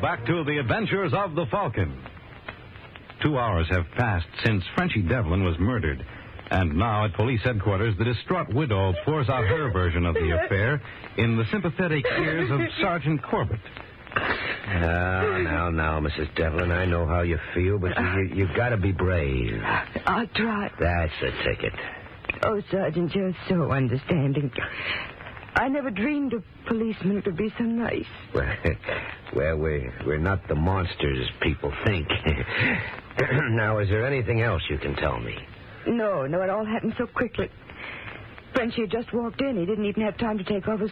back to the adventures of the Falcon. 2 hours have passed since Frenchie Devlin was murdered. And now at police headquarters, the distraught widow pours out her version of the affair in the sympathetic ears of Sergeant Corbett. Now, Mrs. Devlin, I know how you feel, but you've got to be brave. I'll try. That's the ticket. Oh, Sergeant, you're so understanding. I never dreamed a policeman could be so nice. Well, we're not the monsters people think. Now, is there anything else you can tell me? No, it all happened so quickly. Frenchie had just walked in. He didn't even have time to take off his